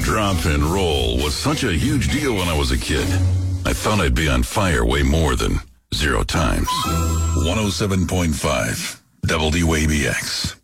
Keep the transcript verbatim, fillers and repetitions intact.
Drop and roll was such a huge deal when I was a kid. I thought I'd be on fire way more than zero times. one oh seven point five W A B X.